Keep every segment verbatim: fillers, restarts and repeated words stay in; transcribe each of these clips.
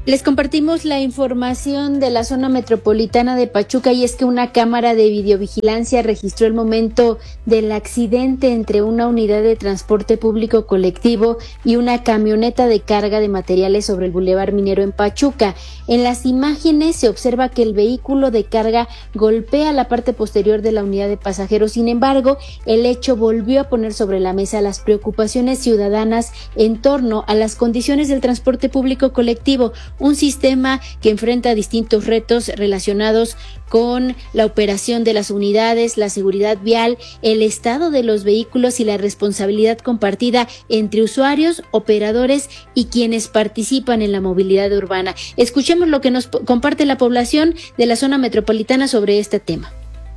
Les compartimos la información de la zona metropolitana de Pachuca, y es que una cámara de videovigilancia registró el momento del accidente entre una unidad de transporte público colectivo y una camioneta de carga de materiales sobre el Boulevard Minero en Pachuca. En las imágenes se observa que el vehículo de carga golpea la parte posterior de la unidad de pasajeros. Sin embargo, el hecho volvió a poner sobre la mesa las preocupaciones ciudadanas en torno a las condiciones del transporte público colectivo, un sistema que enfrenta distintos retos relacionados con la operación de las unidades, la seguridad vial, el estado de los vehículos y la responsabilidad compartida entre usuarios, operadores y quienes participan en la movilidad urbana. Escuchemos lo que nos comparte la población de la zona metropolitana sobre este tema.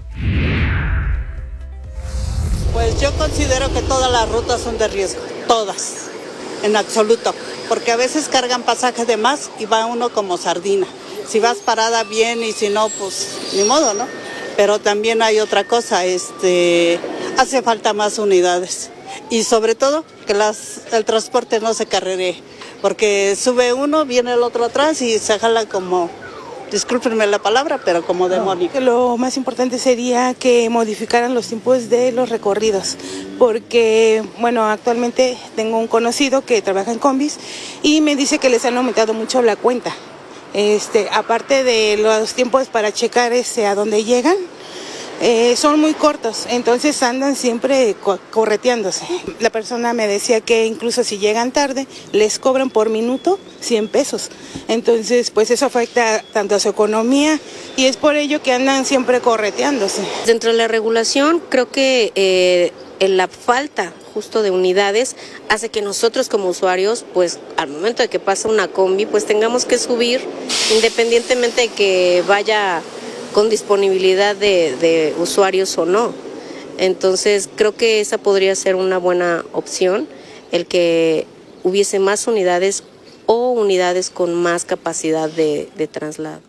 Pues yo considero que todas las rutas son de riesgo, todas, en absoluto, porque a veces cargan pasajes de más y va uno como sardina. Si vas parada bien y si no, pues ni modo, ¿no? Pero también hay otra cosa, este, hace falta más unidades y sobre todo que las, el transporte no se carreree, porque sube uno, viene el otro atrás y se jala como, discúlpenme la palabra, pero como demonio. No, lo más importante sería que modificaran los tiempos de los recorridos, porque, bueno, actualmente tengo un conocido que trabaja en combis y me dice que les han aumentado mucho la cuenta. Este, aparte de los tiempos para checar ese a dónde llegan, eh, son muy cortos, entonces andan siempre co- correteándose. La persona me decía que incluso si llegan tarde, les cobran por minuto cien pesos. Entonces, pues eso afecta tanto a su economía y es por ello que andan siempre correteándose. Dentro de la regulación, creo que eh, en la falta justo de unidades hace que nosotros como usuarios, pues al momento de que pasa una combi, pues tengamos que subir independientemente de que vaya con disponibilidad de, de usuarios o no. Entonces creo que esa podría ser una buena opción, el que hubiese más unidades o unidades con más capacidad de, de traslado.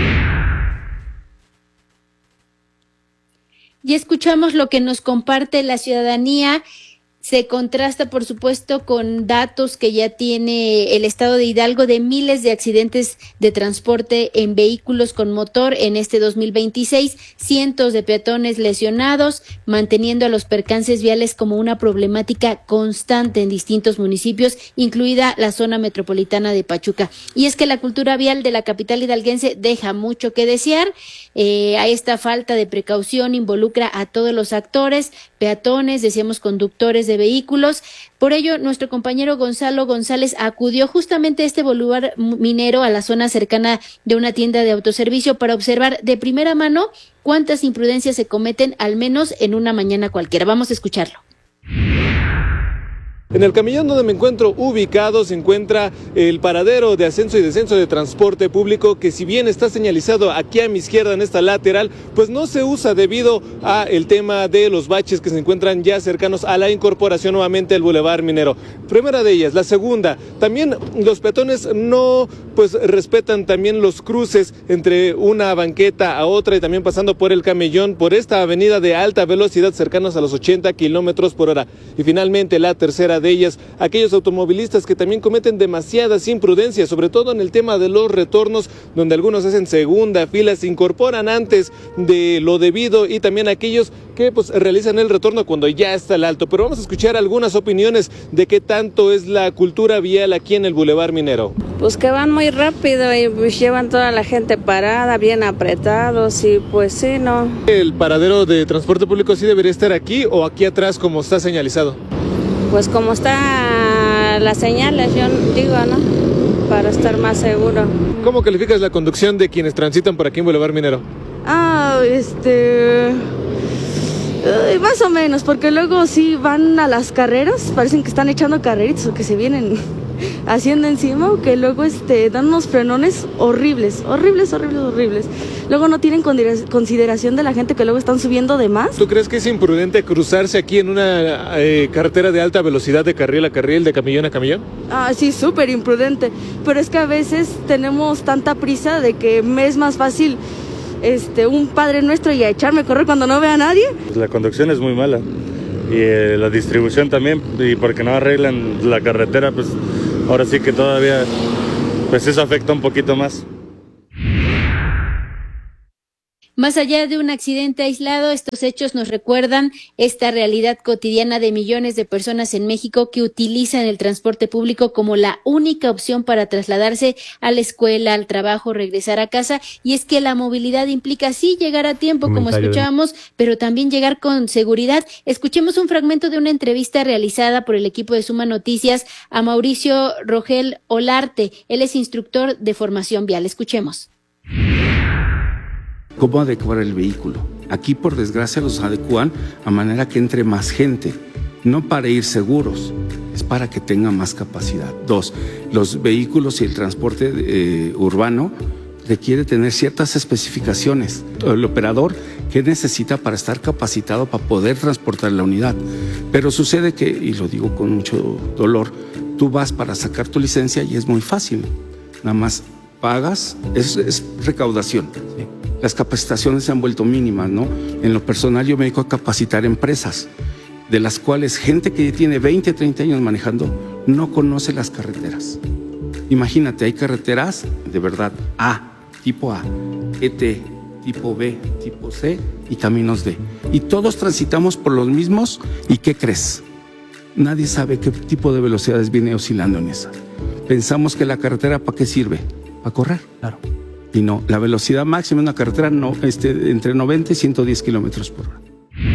Y escuchamos lo que nos comparte la ciudadanía. Se contrasta, por supuesto, con datos que ya tiene el estado de Hidalgo de miles de accidentes de transporte en vehículos con motor en este dos mil veintiséis, cientos de peatones lesionados, manteniendo a los percances viales como una problemática constante en distintos municipios, incluida la zona metropolitana de Pachuca. Y es que la cultura vial de la capital hidalguense deja mucho que desear. Eh, a esta falta de precaución involucra a todos los actores, peatones, decíamos conductores de vehículos. Por ello, nuestro compañero Gonzalo González acudió justamente a este boulevard minero, a la zona cercana de una tienda de autoservicio, para observar de primera mano cuántas imprudencias se cometen, al menos en una mañana cualquiera. Vamos a escucharlo. En el camellón donde me encuentro ubicado se encuentra el paradero de ascenso y descenso de transporte público, que si bien está señalizado aquí a mi izquierda en esta lateral, pues no se usa debido a el tema de los baches que se encuentran ya cercanos a la incorporación nuevamente del Boulevard Minero. Primera de ellas. La segunda, también los peatones no pues respetan también los cruces entre una banqueta a otra y también pasando por el camellón por esta avenida de alta velocidad cercanos a los ochenta kilómetros por hora. Y finalmente la tercera de ellas, aquellos automovilistas que también cometen demasiadas imprudencias, sobre todo en el tema de los retornos, donde algunos hacen segunda fila, se incorporan antes de lo debido, y también aquellos que pues realizan el retorno cuando ya está el alto. Pero vamos a escuchar algunas opiniones de qué tanto es la cultura vial aquí en el Boulevard Minero. Pues que van muy rápido y pues llevan toda la gente parada, bien apretados, y pues sí, ¿no? ¿El paradero de transporte público sí debería estar aquí o aquí atrás como está señalizado? Pues como está las señales, yo digo, ¿no? Para estar más seguro. ¿Cómo calificas la conducción de quienes transitan por aquí en Boulevard Minero? Ah, este... Ay, más o menos, porque luego sí van a las carreras, parecen que están echando carreritos o que se vienen haciendo encima, o que luego este, dan unos frenones horribles, horribles, horribles, horribles. Luego no tienen consideración de la gente que luego están subiendo de más. ¿Tú crees que es imprudente cruzarse aquí en una eh, carretera de alta velocidad de carril a carril, de camellón a camellón? Ah, sí, súper imprudente, pero es que a veces tenemos tanta prisa de que me es más fácil este, un Padre Nuestro y a echarme a correr cuando no vea a nadie. Pues la conducción es muy mala y eh, la distribución también, y porque no arreglan la carretera, pues ahora sí que todavía pues eso afecta un poquito más. Más allá de un accidente aislado, estos hechos nos recuerdan esta realidad cotidiana de millones de personas en México que utilizan el transporte público como la única opción para trasladarse a la escuela, al trabajo, regresar a casa. Y es que la movilidad implica sí llegar a tiempo, como escuchábamos, pero también llegar con seguridad. Escuchemos un fragmento de una entrevista realizada por el equipo de Suma Noticias a Mauricio Rogel Olarte. Él es instructor de formación vial. Escuchemos. ¿Cómo adecuar el vehículo? Aquí, por desgracia, los adecuan a manera que entre más gente, no para ir seguros, es para que tenga más capacidad. Dos, los vehículos y el transporte eh, urbano requiere tener ciertas especificaciones. El operador, ¿qué necesita para estar capacitado para poder transportar la unidad? Pero sucede que, y lo digo con mucho dolor, tú vas para sacar tu licencia y es muy fácil. Nada más pagas, es, es recaudación. ¿Sí? Las capacitaciones se han vuelto mínimas, ¿no? En lo personal yo me dedico a capacitar empresas, de las cuales gente que tiene veinte, treinta años manejando no conoce las carreteras. Imagínate, hay carreteras de verdad A, tipo A, E T, tipo B, tipo C y caminos D. Y todos transitamos por los mismos, ¿y qué crees? Nadie sabe qué tipo de velocidades viene oscilando en esa. Pensamos que la carretera, ¿para qué sirve? Para correr, claro. Y no, la velocidad máxima en una carretera no, este, entre noventa y ciento diez kilómetros por hora.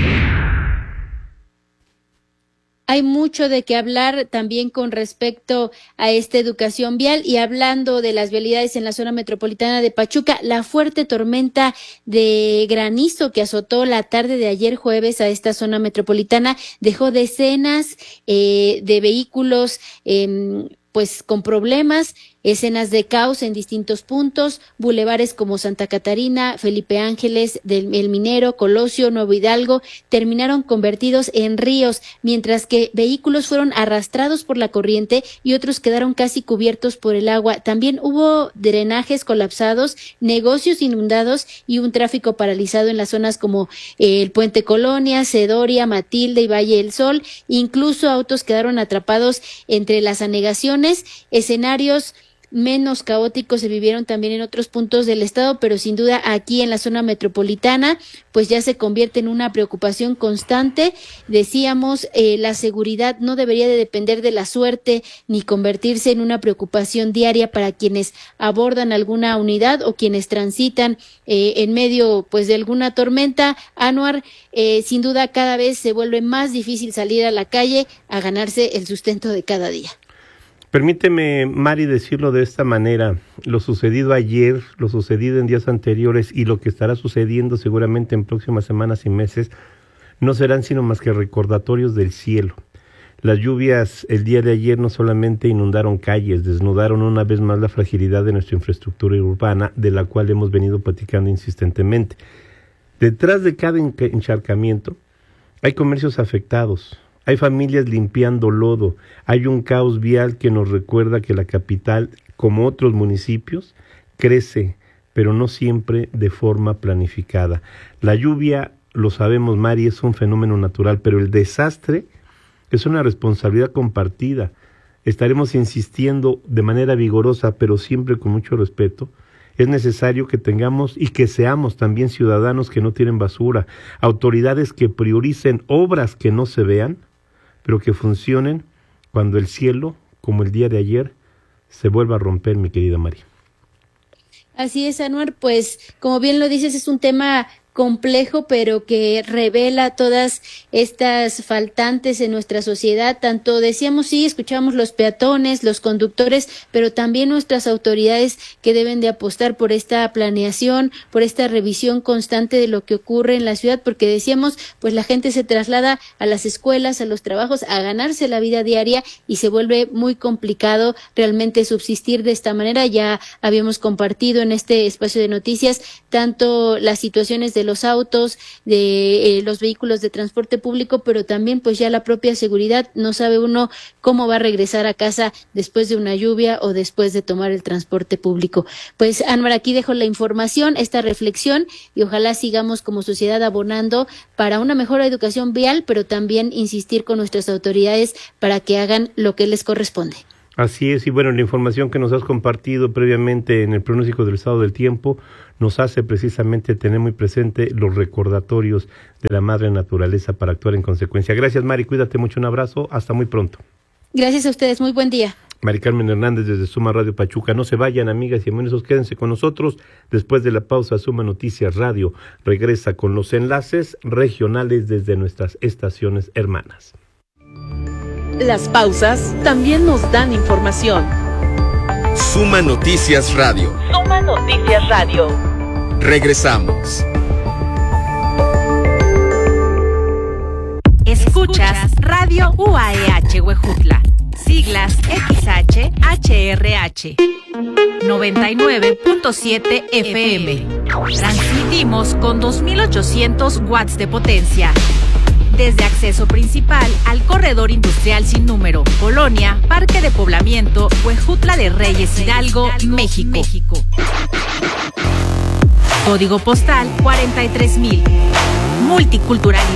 Hay mucho de qué hablar también con respecto a esta educación vial y hablando de las vialidades en la zona metropolitana de Pachuca, la fuerte tormenta de granizo que azotó la tarde de ayer jueves a esta zona metropolitana dejó decenas eh, de vehículos eh, pues con problemas, escenas de caos en distintos puntos, bulevares como Santa Catarina, Felipe Ángeles, del El Minero, Colosio, Nuevo Hidalgo, terminaron convertidos en ríos, mientras que vehículos fueron arrastrados por la corriente y otros quedaron casi cubiertos por el agua. También hubo drenajes colapsados, negocios inundados y un tráfico paralizado en las zonas como eh, el Puente Colonia, Cedoria, Matilde y Valle del Sol. Incluso autos quedaron atrapados entre las anegaciones, escenarios menos caóticos se vivieron también en otros puntos del estado, pero sin duda aquí en la zona metropolitana, pues ya se convierte en una preocupación constante. Decíamos, eh, la seguridad no debería de depender de la suerte ni convertirse en una preocupación diaria para quienes abordan alguna unidad o quienes transitan eh, en medio pues de alguna tormenta. Anuar, eh, sin duda cada vez se vuelve más difícil salir a la calle a ganarse el sustento de cada día. Permíteme, Mari, decirlo de esta manera. Lo sucedido ayer, lo sucedido en días anteriores y lo que estará sucediendo seguramente en próximas semanas y meses no serán sino más que recordatorios del cielo. Las lluvias el día de ayer no solamente inundaron calles, desnudaron una vez más la fragilidad de nuestra infraestructura urbana, de la cual hemos venido platicando insistentemente. Detrás de cada encharcamiento hay comercios afectados. Hay familias limpiando lodo, hay un caos vial que nos recuerda que la capital, como otros municipios, crece, pero no siempre de forma planificada. La lluvia, lo sabemos, Mari, es un fenómeno natural, pero el desastre es una responsabilidad compartida. Estaremos insistiendo de manera vigorosa, pero siempre con mucho respeto. Es necesario que tengamos y que seamos también ciudadanos que no tiren basura, autoridades que prioricen obras que no se vean, pero que funcionen cuando el cielo, como el día de ayer, se vuelva a romper, mi querida María. Así es, Anuar, pues como bien lo dices, es un tema complejo, pero que revela todas estas faltantes en nuestra sociedad. Tanto decíamos, sí, escuchamos los peatones, los conductores, pero también nuestras autoridades que deben de apostar por esta planeación, por esta revisión constante de lo que ocurre en la ciudad, porque decíamos, pues la gente se traslada a las escuelas, a los trabajos, a ganarse la vida diaria y se vuelve muy complicado realmente subsistir de esta manera. Ya habíamos compartido en este espacio de noticias tanto las situaciones de los autos, de eh, los vehículos de transporte público, pero también pues ya la propia seguridad. No sabe uno cómo va a regresar a casa después de una lluvia o después de tomar el transporte público. Pues, Anuar, aquí dejo la información, esta reflexión, y ojalá sigamos como sociedad abonando para una mejor educación vial, pero también insistir con nuestras autoridades para que hagan lo que les corresponde. Así es, y bueno, la información que nos has compartido previamente en el pronóstico del estado del tiempo nos hace precisamente tener muy presente los recordatorios de la madre naturaleza para actuar en consecuencia. Gracias, Mari, cuídate mucho, un abrazo, hasta muy pronto. Gracias a ustedes, muy buen día. Mari Carmen Hernández desde Suma Radio Pachuca. No se vayan, amigas y amigos, quédense con nosotros. Después de la pausa, Suma Noticias Radio regresa con los enlaces regionales desde nuestras estaciones hermanas. Las pausas también nos dan información. Suma Noticias Radio. Suma Noticias Radio. Regresamos. Escuchas Radio U A E H Huejutla. Siglas X H H R H. noventa y nueve punto siete F M. Transmitimos con dos mil ochocientos watts de potencia. Desde acceso principal al corredor industrial sin número, Colonia, Parque de Poblamiento, Huejutla de Reyes Hidalgo, México. México. Código postal cuarenta y tres mil. Multiculturalidad.